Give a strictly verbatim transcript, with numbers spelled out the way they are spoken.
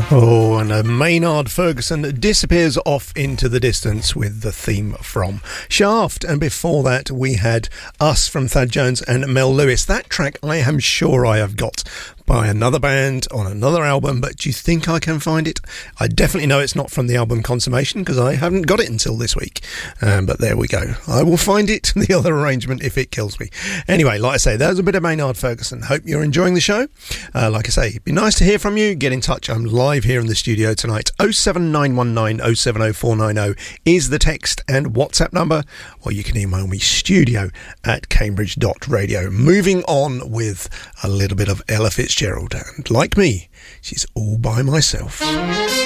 Oh, and uh, Maynard Ferguson disappears off into the distance with the theme from Shaft. And before that, we had Us from Thad Jones and Mel Lewis. That track I am sure I have got by another band on another album, but do you think I can find it? I definitely know it's not from the album Consummation because I haven't got it until this week. Um, but there we go. I will find it, the other arrangement, if it kills me. Anyway, like I say, that was a bit of Maynard Ferguson. Hope you're enjoying the show. Uh, like I say, it'd be nice to hear from you. Get in touch. I'm live here in the studio tonight. oh seven nine one nine oh seven oh four nine oh is the text and WhatsApp number, or you can email me studio at cambridge dot radio. Moving on with a little bit of Ella Fitzgerald. And like me, she's all by myself.